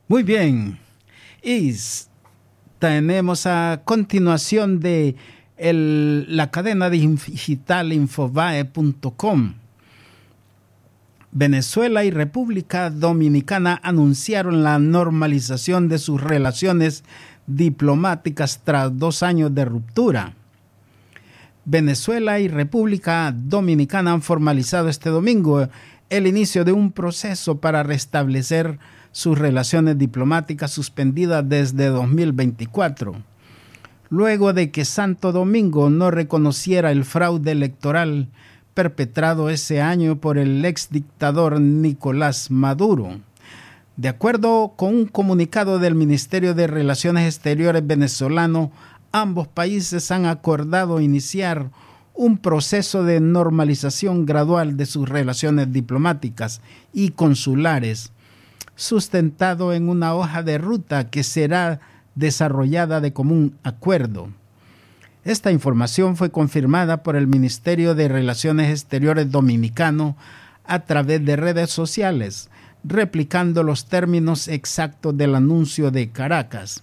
Muy bien. Y tenemos a continuación de la cadena digital infobae.com. Venezuela y República Dominicana anunciaron la normalización de sus relaciones diplomáticas tras 2 años de ruptura. Venezuela y República Dominicana han formalizado este domingo el inicio de un proceso para restablecer sus relaciones diplomáticas suspendidas desde 2024, luego de que Santo Domingo no reconociera el fraude electoral perpetrado ese año por el exdictador Nicolás Maduro. De acuerdo con un comunicado del Ministerio de Relaciones Exteriores venezolano, ambos países han acordado iniciar un proceso de normalización gradual de sus relaciones diplomáticas y consulares, sustentado en una hoja de ruta que será desarrollada de común acuerdo. Esta información fue confirmada por el Ministerio de Relaciones Exteriores dominicano a través de redes sociales, replicando los términos exactos del anuncio de Caracas.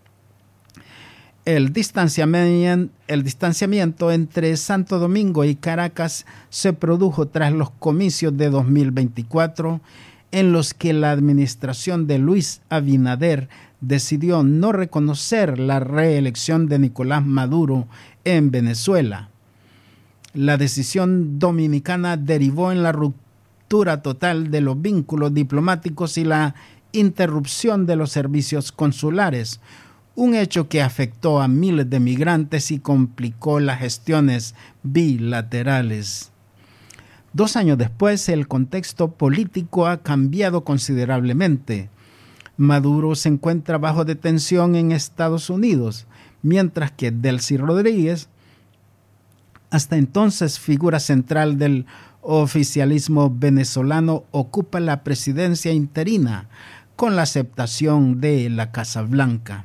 El distanciamiento entre Santo Domingo y Caracas se produjo tras los comicios de 2024, en los que la administración de Luis Abinader decidió no reconocer la reelección de Nicolás Maduro en Venezuela. La decisión dominicana derivó en la ruptura total de los vínculos diplomáticos y la interrupción de los servicios consulares, un hecho que afectó a miles de migrantes y complicó las gestiones bilaterales. 2 años después, el contexto político ha cambiado considerablemente. Maduro se encuentra bajo detención en Estados Unidos, mientras que Delcy Rodríguez, hasta entonces figura central del oficialismo venezolano, ocupa la presidencia interina con la aceptación de la Casa Blanca.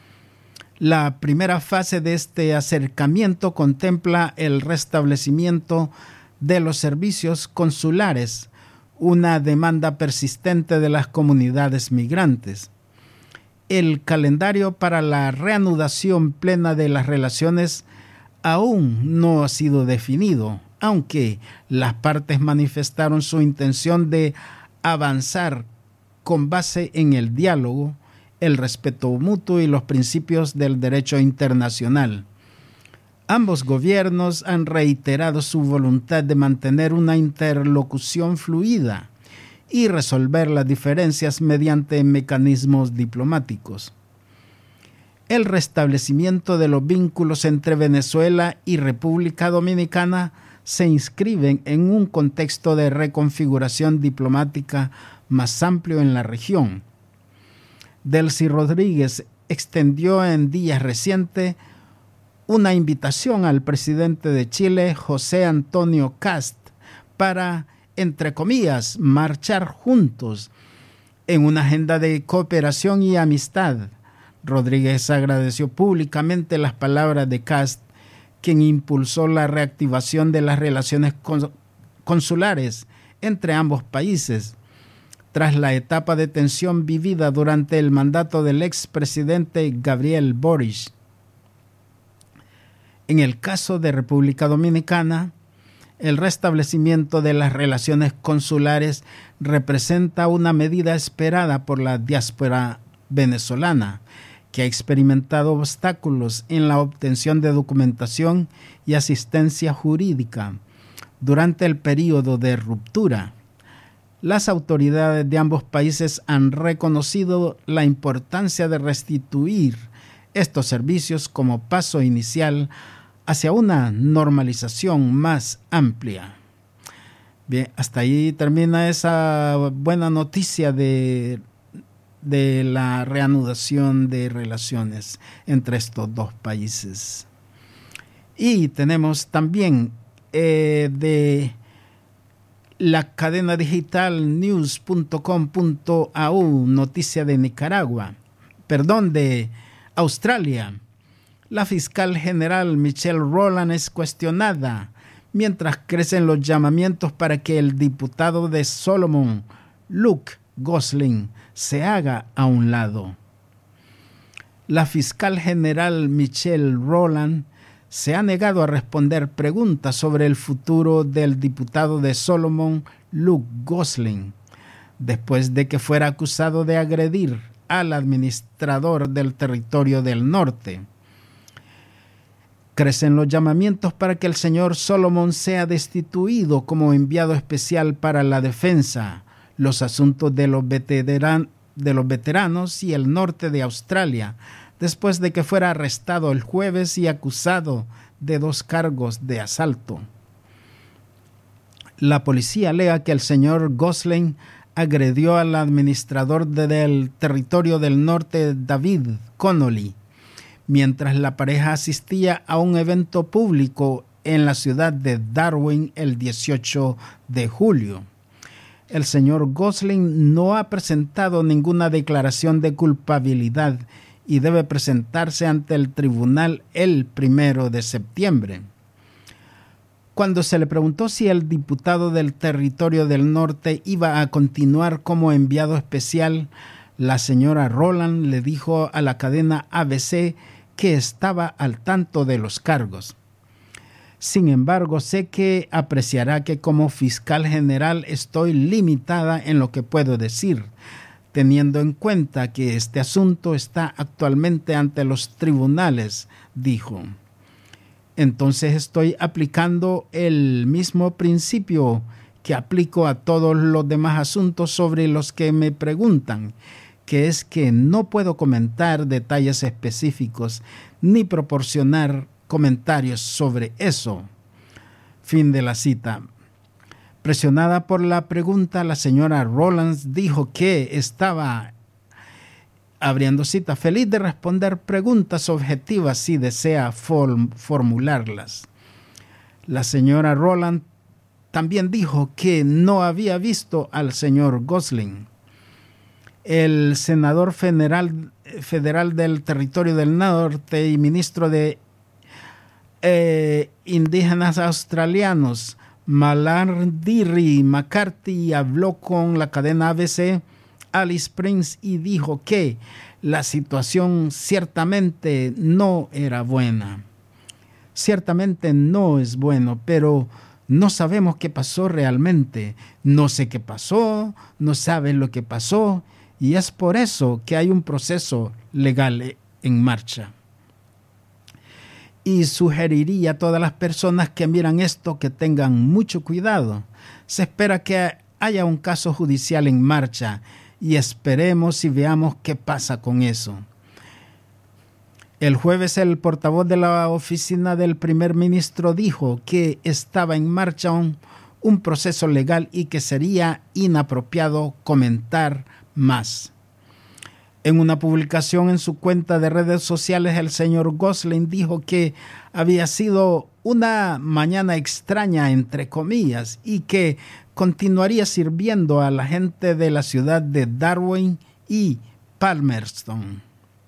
La primera fase de este acercamiento contempla el restablecimiento de los servicios consulares, una demanda persistente de las comunidades migrantes. El calendario para la reanudación plena de las relaciones aún no ha sido definido, aunque las partes manifestaron su intención de avanzar con base en el diálogo, el respeto mutuo y los principios del derecho internacional. Ambos gobiernos han reiterado su voluntad de mantener una interlocución fluida y resolver las diferencias mediante mecanismos diplomáticos. El restablecimiento de los vínculos entre Venezuela y República Dominicana se inscriben en un contexto de reconfiguración diplomática más amplio en la región. Delcy Rodríguez extendió en días recientes una invitación al presidente de Chile, José Antonio Kast, para, entre comillas, marchar juntos en una agenda de cooperación y amistad. Rodríguez agradeció públicamente las palabras de Kast, quien impulsó la reactivación de las relaciones consulares entre ambos países, tras la etapa de tensión vivida durante el mandato del expresidente Gabriel Boric. En el caso de República Dominicana, el restablecimiento de las relaciones consulares representa una medida esperada por la diáspora venezolana, que ha experimentado obstáculos en la obtención de documentación y asistencia jurídica durante el período de ruptura. Las autoridades de ambos países han reconocido la importancia de restituir estos servicios como paso inicial hacia una normalización más amplia. Bien, hasta ahí termina esa buena noticia de la reanudación de relaciones entre estos dos países. Y tenemos también de la cadena digital news.com.au, noticia de de Australia. La fiscal general Michelle Rowland es cuestionada, mientras crecen los llamamientos para que el diputado de Solomon, Luke Gosling se haga a un lado. La fiscal general Michelle Rowland se ha negado a responder preguntas sobre el futuro del diputado de Solomon, Luke Gosling, después de que fuera acusado de agredir al administrador del Territorio del Norte. Crecen los llamamientos para que el señor Solomon sea destituido como enviado especial para la defensa, los asuntos de los veteranos y el norte de Australia, después de que fuera arrestado el jueves y acusado de 2 cargos de asalto. La policía alega que el señor Gosling agredió al administrador del Territorio del Norte, David Connolly, mientras la pareja asistía a un evento público en la ciudad de Darwin el 18 de julio. El señor Gosling no ha presentado ninguna declaración de culpabilidad y debe presentarse ante el tribunal el 1 de septiembre. Cuando se le preguntó si el diputado del Territorio del Norte iba a continuar como enviado especial, la señora Rowland le dijo a la cadena ABC que estaba al tanto de los cargos. Sin embargo, sé que apreciará que como fiscal general estoy limitada en lo que puedo decir, teniendo en cuenta que este asunto está actualmente ante los tribunales, dijo. Entonces estoy aplicando el mismo principio que aplico a todos los demás asuntos sobre los que me preguntan, que es que no puedo comentar detalles específicos ni proporcionar comentarios sobre eso. Fin de la cita. Presionada por la pregunta, la señora Rowland dijo que estaba, abriendo cita, feliz de responder preguntas objetivas si desea formularlas. La señora Rowland también dijo que no había visto al señor Gosling. El senador federal del Territorio del Norte y ministro de Indígenas Australianos, Malarndirri McCarthy, habló con la cadena ABC Alice Springs y dijo que la situación ciertamente no era buena. Ciertamente no es bueno, pero no sabemos qué pasó realmente. No sé qué pasó, no saben lo que pasó, y es por eso que hay un proceso legal en marcha. Y sugeriría a todas las personas que miran esto que tengan mucho cuidado. Se espera que haya un caso judicial en marcha y esperemos y veamos qué pasa con eso. El jueves el portavoz de la oficina del primer ministro dijo que estaba en marcha un proceso legal y que sería inapropiado comentar más. En una publicación en su cuenta de redes sociales, el señor Gosling dijo que había sido una mañana extraña, entre comillas, y que continuaría sirviendo a la gente de la ciudad de Darwin y Palmerston.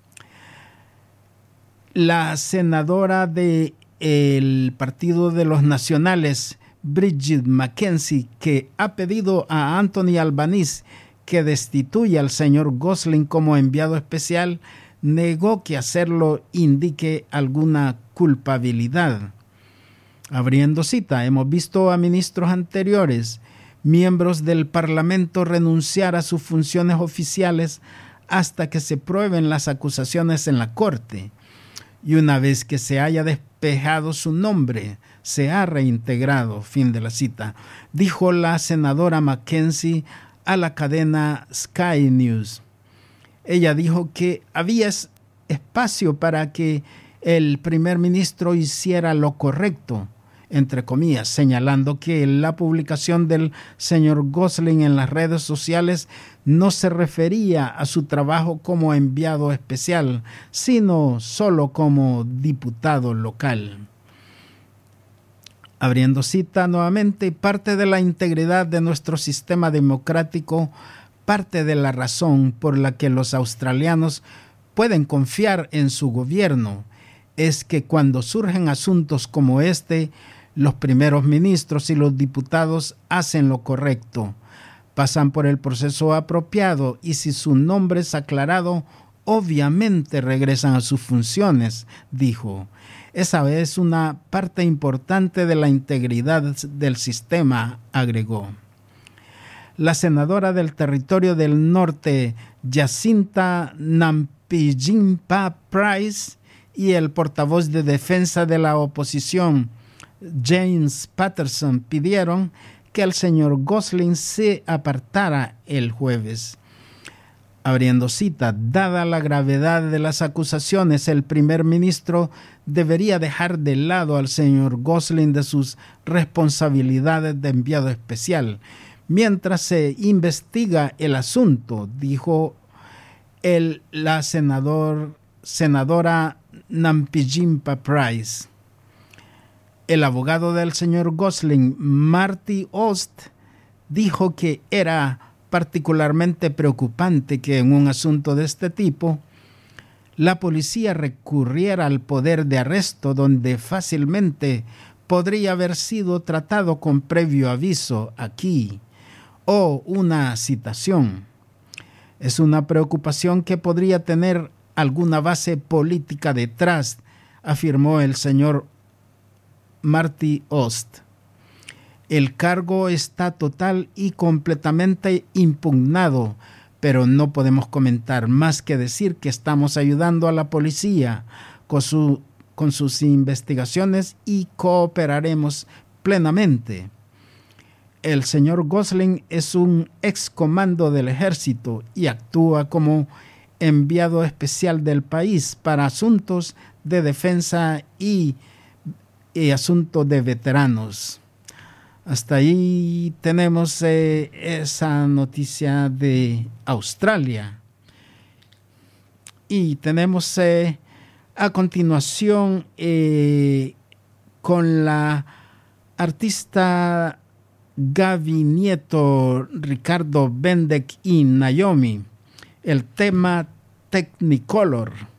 La senadora del Partido de los Nacionales, Bridget McKenzie, que ha pedido a Anthony Albanese que destituya al señor Gosling como enviado especial, negó que hacerlo indique alguna culpabilidad. Abriendo cita, hemos visto a ministros anteriores, miembros del Parlamento, renunciar a sus funciones oficiales hasta que se prueben las acusaciones en la corte. Y una vez que se haya despejado su nombre, se ha reintegrado. Fin de la cita. Dijo la senadora McKenzie a la cadena Sky News. Ella dijo que había espacio para que el primer ministro hiciera lo correcto, entre comillas, señalando que la publicación del señor Gosling en las redes sociales no se refería a su trabajo como enviado especial, sino solo como diputado local. Abriendo cita nuevamente, parte de la integridad de nuestro sistema democrático, parte de la razón por la que los australianos pueden confiar en su gobierno, es que cuando surgen asuntos como este, los primeros ministros y los diputados hacen lo correcto. pasan por el proceso apropiado y si su nombre es aclarado, obviamente regresan a sus funciones, dijo. Esa es una parte importante de la integridad del sistema, agregó. La senadora del Territorio del Norte, Jacinta Nampijinpa Price, y el portavoz de defensa de la oposición, James Patterson, pidieron que el señor Gosling se apartara el jueves. Abriendo cita, dada la gravedad de las acusaciones, el primer ministro debería dejar de lado al señor Gosling de sus responsabilidades de enviado especial mientras se investiga el asunto, dijo la senadora Nampijinpa Price. El abogado del señor Gosling, Marty Ost, dijo que era particularmente preocupante que en un asunto de este tipo la policía recurriera al poder de arresto donde fácilmente podría haber sido tratado con previo aviso aquí o una citación. Es una preocupación que podría tener alguna base política detrás, afirmó el señor Marty Ost. El cargo está total y completamente impugnado, pero no podemos comentar más que decir que estamos ayudando a la policía con sus investigaciones y cooperaremos plenamente. El señor Gosling es un excomando del ejército y actúa como enviado especial del país para asuntos de defensa y asuntos de veteranos. Hasta ahí tenemos esa noticia de Australia. Y tenemos a continuación con la artista Gaby Nieto, Ricardo Bendek y Naomi, el tema Technicolor.